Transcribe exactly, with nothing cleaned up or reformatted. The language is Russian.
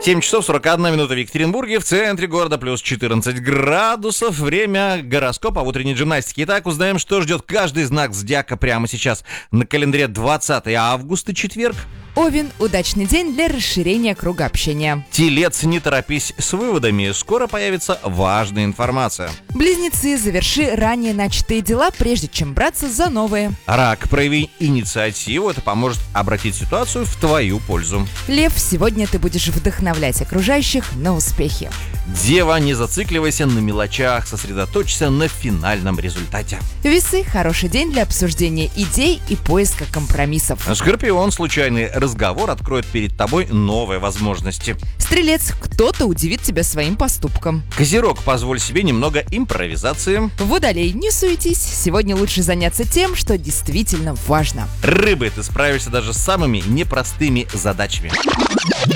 семь часов сорок одна минута в Екатеринбурге, в центре города плюс четырнадцать градусов. Время гороскопа в утренней гимнастике. Итак, узнаем, что ждет каждый знак зодиака прямо сейчас. На календаре двадцатое августа, четверг. Овен – удачный день для расширения круга общения. Телец, не торопись с выводами, скоро появится важная информация. Близнецы, заверши ранее начатые дела, прежде чем браться за новые. Рак, прояви инициативу, это поможет обратить ситуацию в твою пользу. Лев, сегодня ты будешь вдохновлять окружающих на успехи. Дева, не зацикливайся на мелочах, сосредоточься на финальном результате. Весы – хороший день для обсуждения идей и поиска компромиссов. Скорпион, случайный разговор откроет перед тобой новые возможности. Стрелец, кто-то удивит тебя своим поступком. Козерог, позволь себе немного импровизации. Водолей, не суетись, сегодня лучше заняться тем, что действительно важно. Рыбы, ты справишься даже с самыми непростыми задачами.